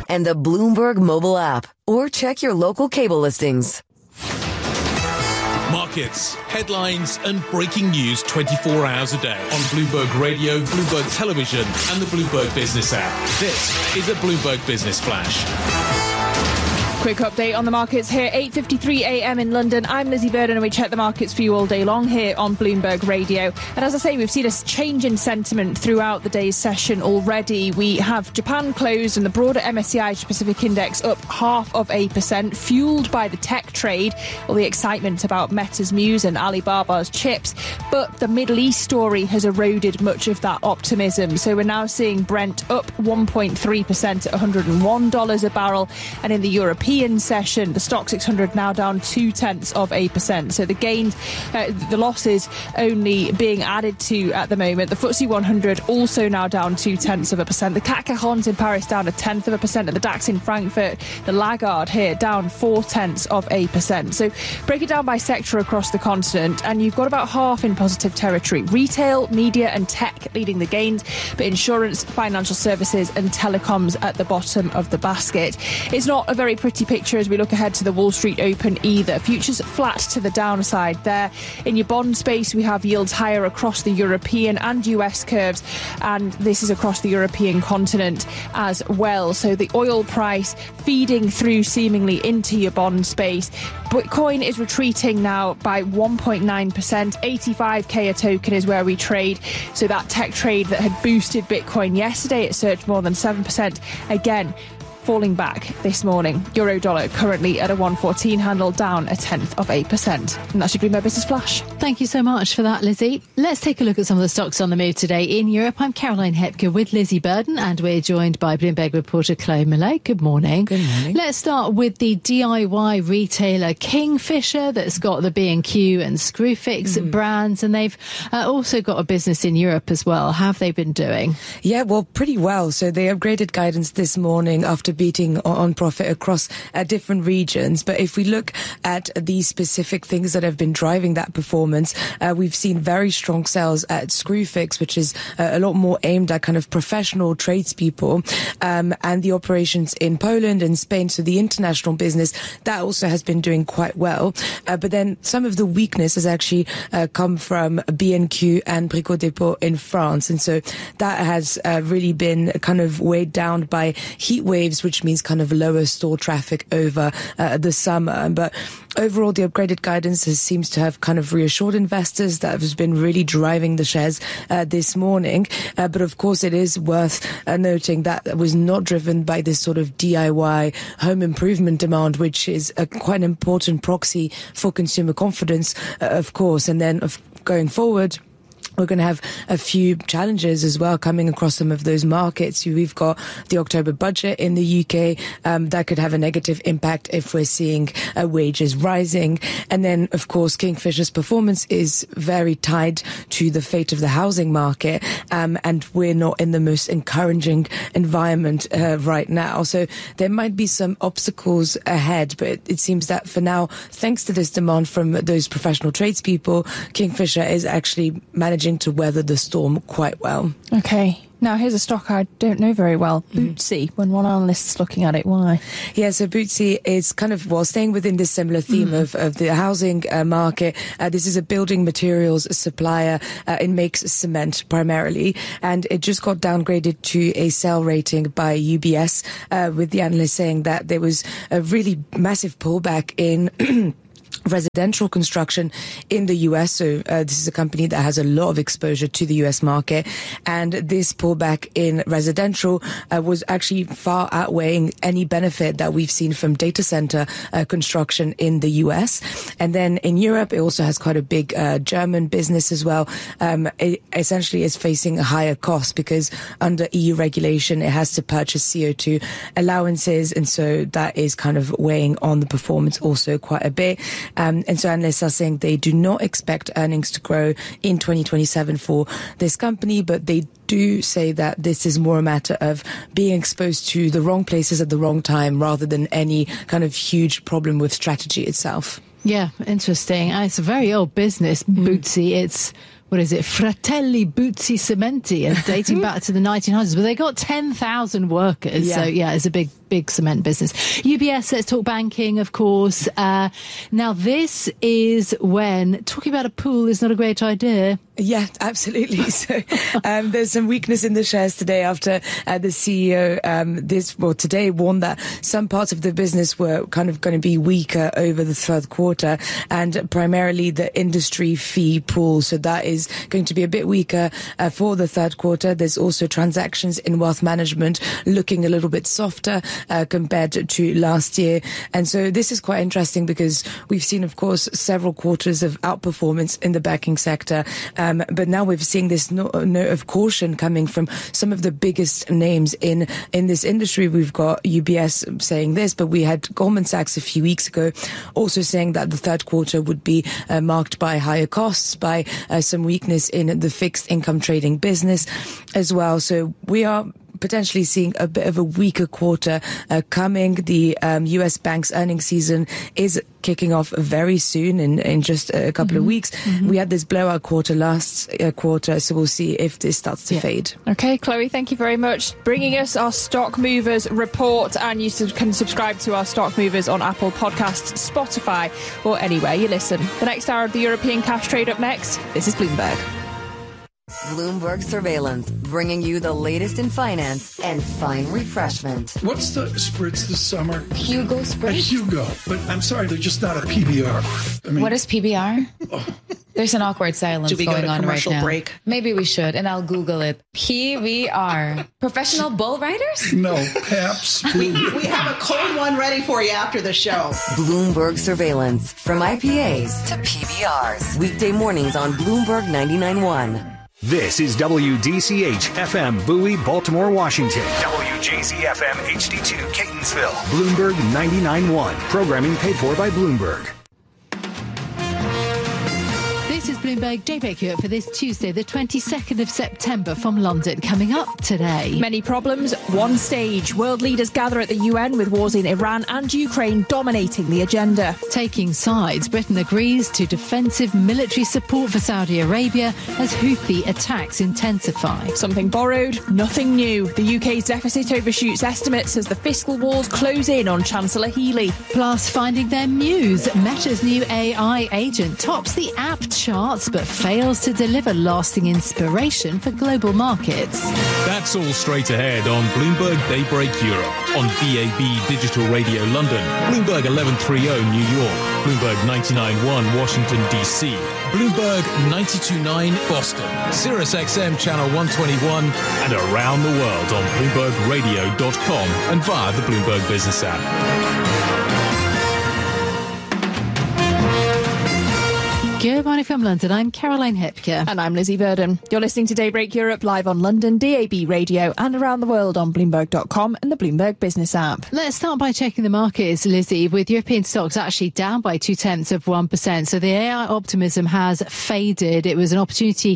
and the Bloomberg mobile app, or check your local cable listings. Markets, headlines and breaking news 24 hours a day on Bloomberg Radio, Bloomberg Television and the Bloomberg Business app. This is a Bloomberg Business Flash. Quick update on the markets here, 8:53 a.m. in London. I'm Lizzie Burden and we check the markets for you all day long here on Bloomberg Radio. And as I say, we've seen a change in sentiment throughout the day's session already. We have Japan closed and the broader MSCI Asia Pacific Index up 0.5%, fueled by the tech trade, all the excitement about Meta's news and Alibaba's chips. But the Middle East story has eroded much of that optimism. So we're now seeing Brent up 1.3% at $101 a barrel. And in the European session, the stock 600 now down 0.2%. So the gains, the losses only being added to at the moment. The FTSE 100 also now down 0.2%. The CAC 40 in Paris down 0.1%, and the DAX in Frankfurt, the laggard here, down 0.4%. So break it down by sector across the continent, and you've got about half in positive territory. Retail, media and tech leading the gains, but insurance, financial services and telecoms at the bottom of the basket. It's not a very pretty picture as we look ahead to the Wall Street Open either. Futures flat to the downside there. In your bond space, we have yields higher across the European and US curves, and this is across the European continent as well. So the oil price feeding through seemingly into your bond space. Bitcoin is retreating now by 1.9%. 85k a token is where we trade. So that tech trade that had boosted Bitcoin yesterday, it surged more than 7%. Again, falling back this morning. Euro dollar currently at a 114 handle, down 0.1%. And that's your Bloomberg Business Flash. Thank you so much for that, Lizzie. Let's take a look at some of the stocks on the move today in Europe. I'm Caroline Hepker with Lizzie Burden, and we're joined by Bloomberg reporter Chloe Millay. Good morning. Good morning. Let's start with the DIY retailer Kingfisher, that's got the B&Q and Screwfix brands, and they've also got a business in Europe as well. How have they been doing? Yeah, well, pretty well. So they upgraded guidance this morning after beating on profit across different regions. But if we look at the specific things that have been driving that performance, we've seen very strong sales at Screwfix, which is a lot more aimed at kind of professional tradespeople, and the operations in Poland and Spain. So the international business, that also has been doing quite well. But then some of the weakness has actually come from B&Q and Brico Dépôt in France. And so that has really been kind of weighed down by heat waves, which means kind of lower store traffic over the summer. But overall, the upgraded guidance seems to have kind of reassured investors. That has been really driving the shares this morning. But of course, it is worth noting that was not driven by this sort of DIY home improvement demand, which is quite an important proxy for consumer confidence, of course. And then going forward, we're going to have a few challenges as well coming across some of those markets. We've got the October budget in the UK. That could have a negative impact if we're seeing wages rising. And then, of course, Kingfisher's performance is very tied to the fate of the housing market. And we're not in the most encouraging environment right now. So there might be some obstacles ahead. But it seems that for now, thanks to this demand from those professional tradespeople, Kingfisher is actually managing to weather the storm quite well. Okay. Now, here's a stock I don't know very well, Bootsy, when one analyst's looking at it. Why? Yeah, so Bootsy is kind of, well, staying within this similar theme of the housing market. This is a building materials supplier. It makes cement primarily, and it just got downgraded to a sell rating by UBS, with the analyst saying that there was a really massive pullback in residential construction in the US. So this is a company that has a lot of exposure to the US market, and this pullback in residential was actually far outweighing any benefit that we've seen from data center construction in the US. And then in Europe, it also has quite a big German business as well. It essentially is facing a higher cost because under EU regulation, it has to purchase CO2 allowances, and so that is kind of weighing on the performance also quite a bit. And so analysts are saying they do not expect earnings to grow in 2027 for this company, but they do say that this is more a matter of being exposed to the wrong places at the wrong time rather than any kind of huge problem with strategy itself. Yeah, interesting. It's a very old business, Bootsy. It's, what is it, Fratelli Bootsy Cementi, dating back to the 1900s. But they got 10,000 workers. Yeah. So, yeah, it's a big big cement business. UBS, let's talk banking, of course. Now, this is when talking about a pool is not a great idea. Yeah, absolutely. So there's some weakness in the shares today after the CEO today warned that some parts of the business were kind of going to be weaker over the third quarter, and primarily the industry fee pool. So that is going to be a bit weaker for the third quarter. There's also transactions in wealth management looking a little bit softer compared to last year. And so this is quite interesting because we've seen, of course, several quarters of outperformance in the banking sector. But now we're seeing this note of caution coming from some of the biggest names in this industry. We've got UBS saying this, but we had Goldman Sachs a few weeks ago also saying that the third quarter would be marked by higher costs, by some weakness in the fixed income trading business as well. So we are potentially seeing a bit of a weaker quarter coming. The US banks earnings season is kicking off very soon in just a couple of weeks. We had this blowout quarter last quarter, so we'll see if this starts to fade. Okay, Chloe, thank you very much. Bringing us our Stock Movers report, and you can subscribe to our Stock Movers on Apple Podcasts, Spotify, or anywhere you listen. The next hour of the European cash trade up next. This is Bloomberg. Bloomberg Surveillance, bringing you the latest in finance and fine refreshment. What's the spritz this summer? Hugo Spritz? Hugo, but I'm sorry, they're just not a PBR. I mean, what is PBR? There's an awkward silence going on right now. Break? Maybe we should, and I'll Google it. PBR. Professional bull riders? No, Pabst Blue. We have a cold one ready for you after the show. Bloomberg Surveillance, from IPAs to PBRs. Weekday mornings on Bloomberg 99.1. This is WDCH FM Bowie, Baltimore, Washington. WJZ FM HD2 Catonsville. Bloomberg 99.1. Programming paid for by Bloomberg. This is Bloomberg Daybreak Europe for this Tuesday, the 22nd of September from London. Coming up today. Many problems, one stage. World leaders gather at the UN with wars in Iran and Ukraine dominating the agenda. Taking sides, Britain agrees to defensive military support for Saudi Arabia as Houthi attacks intensify. Something borrowed, nothing new. The UK's deficit overshoots estimates as the fiscal walls close in on Chancellor Healey. Plus, finding their muse. Meta's new AI agent tops the app charts but fails to deliver lasting inspiration for global markets. That's all straight ahead on Bloomberg Daybreak Europe, on DAB Digital Radio London, Bloomberg 1130 New York, Bloomberg 99.1 Washington DC, Bloomberg 92.9 Boston, Sirius XM Channel 121, and around the world on BloombergRadio.com and via the Bloomberg Business app. Good morning from London. I'm Caroline Hepker. And I'm Lizzie Burden. You're listening to Daybreak Europe live on London, DAB Radio, and around the world on Bloomberg.com and the Bloomberg Business app. Let's start by checking the markets, Lizzie, with European stocks actually down by 0.2%. So the AI optimism has faded. It was an opportunity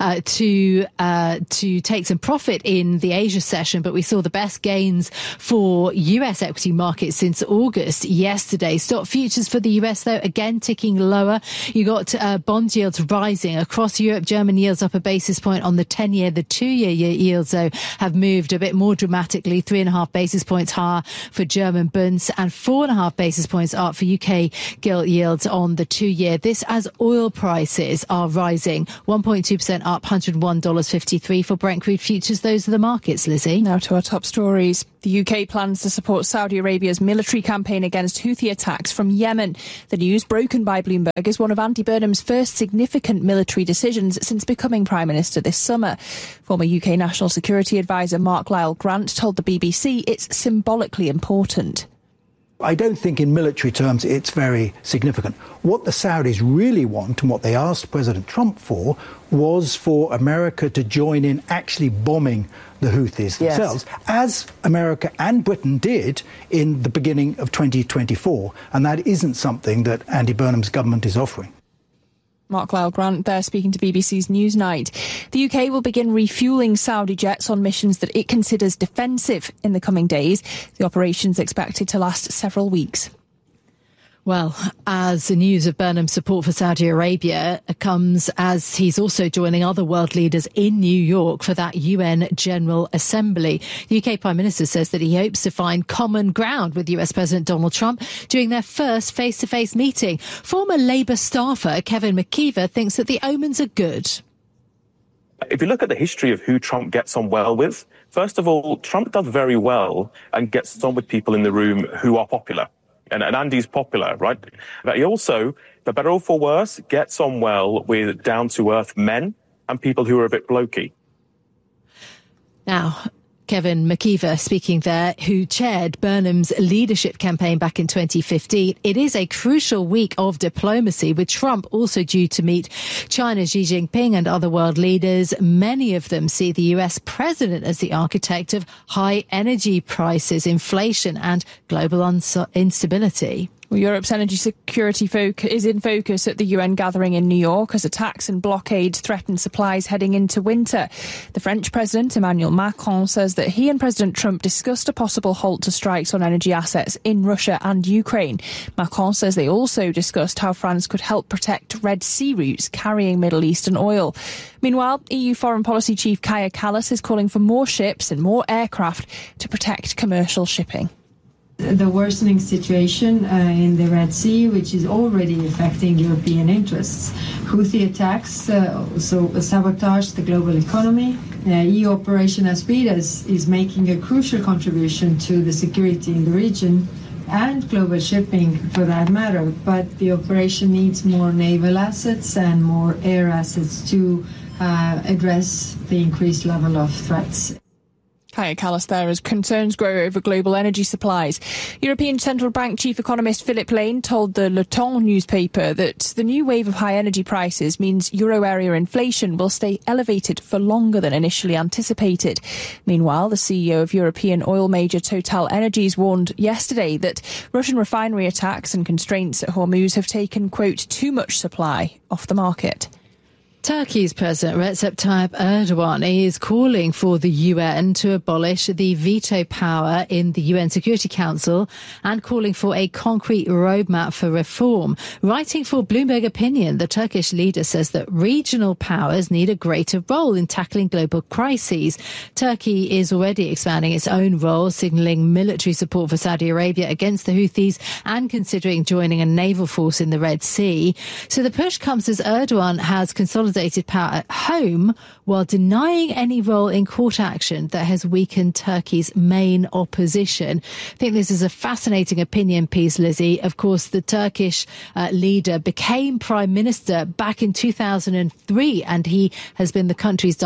to take some profit in the Asia session, but we saw the best gains for US equity markets since August yesterday. Stock futures for the US, though, again ticking lower. You got bond yields rising across Europe. German yields up a basis point on the 10-year. The 2-year yields, though, have moved a bit more dramatically, 3.5 basis points higher for German bunds and 4.5 basis points up for UK gilt yields on the 2-year. This as oil prices are rising, 1.2% up, $101.53 for Brent crude futures. Those are the markets, Lizzie. Now to our top stories. The UK plans to support Saudi Arabia's military campaign against Houthi attacks from Yemen. The news, broken by Bloomberg, is one of Andy Burnham's first significant military decisions since becoming Prime Minister this summer. Former UK National Security Advisor Mark Lyle Grant told the BBC it's symbolically important. I don't think in military terms it's very significant. What the Saudis really want and what they asked President Trump for was for America to join in actually bombing the Houthis themselves, as America and Britain did in the beginning of 2024. And that isn't something that Andy Burnham's government is offering. Mark Lyle Grant there speaking to BBC's Newsnight. The UK will begin refuelling Saudi jets on missions that it considers defensive in the coming days. The operation's expected to last several weeks. Well, as the news of Burnham's support for Saudi Arabia comes as he's also joining other world leaders in New York for that UN General Assembly. The UK Prime Minister says that he hopes to find common ground with US President Donald Trump during their first face-to-face meeting. Former Labour staffer Kevin McKeever thinks that the omens are good. If you look at the history of who Trump gets on well with, first of all, Trump does very well and gets on with people in the room who are popular. And Andy's popular, right? But he also, for better or for worse, gets on well with down-to-earth men and people who are a bit blokey. Now, Kevin McKeever speaking there, who chaired Burnham's leadership campaign back in 2015. It is a crucial week of diplomacy, with Trump also due to meet China's Xi Jinping and other world leaders. Many of them see the US president as the architect of high energy prices, inflation and global instability. Well, Europe's energy security is in focus at the UN gathering in New York as attacks and blockades threaten supplies heading into winter. The French President Emmanuel Macron says that he and President Trump discussed a possible halt to strikes on energy assets in Russia and Ukraine. Macron says they also discussed how France could help protect Red Sea routes carrying Middle Eastern oil. Meanwhile, EU Foreign Policy Chief Kaja Kallas is calling for more ships and more aircraft to protect commercial shipping. The worsening situation in the Red Sea, which is already affecting European interests. Houthi attacks also sabotage the global economy. EU Operation Aspides is making a crucial contribution to the security in the region and global shipping for that matter. But the operation needs more naval assets and more air assets to address the increased level of threats. Kaja Kallas there as concerns grow over global energy supplies. European Central Bank Chief Economist Philip Lane told the Le Temps newspaper that the new wave of high energy prices means euro area inflation will stay elevated for longer than initially anticipated. Meanwhile, the CEO of European oil major Total Energies warned yesterday that Russian refinery attacks and constraints at Hormuz have taken, quote, too much supply off the market. Turkey's President Recep Tayyip Erdogan is calling for the UN to abolish the veto power in the UN Security Council and calling for a concrete roadmap for reform. Writing for Bloomberg Opinion, the Turkish leader says that regional powers need a greater role in tackling global crises. Turkey is already expanding its own role, signalling military support for Saudi Arabia against the Houthis and considering joining a naval force in the Red Sea. So the push comes as Erdogan has consolidated power at home while denying any role in court action that has weakened Turkey's main opposition. I think this is a fascinating opinion piece, Lizzie. Of course, the Turkish leader became prime minister back in 2003, and he has been the country's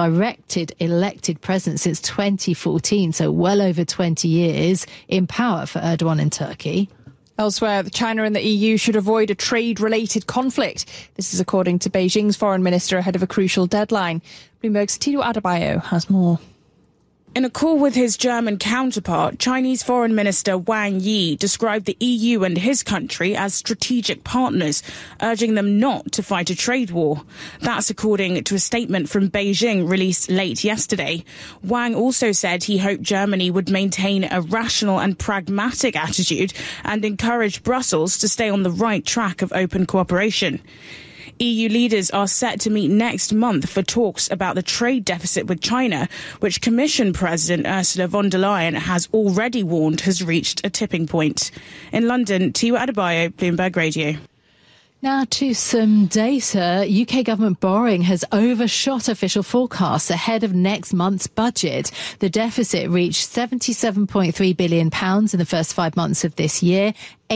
elected president since 2014, so well over 20 years in power for Erdogan in Turkey. Elsewhere, China and the EU should avoid a trade-related conflict. This is according to Beijing's foreign minister ahead of a crucial deadline. Bloomberg's Tito Adebayo has more. In a call with his German counterpart, Chinese Foreign Minister Wang Yi described the EU and his country as strategic partners, urging them not to fight a trade war. That's according to a statement from Beijing released late yesterday. Wang also said he hoped Germany would maintain a rational and pragmatic attitude and encourage Brussels to stay on the right track of open cooperation. EU leaders are set to meet next month for talks about the trade deficit with China, which Commission President Ursula von der Leyen has already warned has reached a tipping point. In London, Tito Adebayo, Bloomberg Radio. Now to some data. UK government borrowing has overshot official forecasts ahead of next month's budget. The deficit reached £77.3 billion in the first 5 months of this year,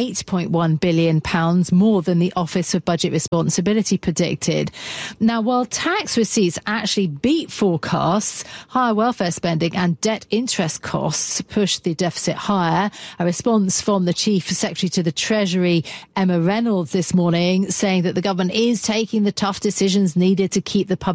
£8.1 billion more than the Office for Budget Responsibility predicted. Now, while tax receipts actually beat forecasts, higher welfare spending and debt interest costs pushed the deficit higher. A response from the Chief Secretary to the Treasury, Emma Reynolds, this morning, saying that the government is taking the tough decisions needed to keep the public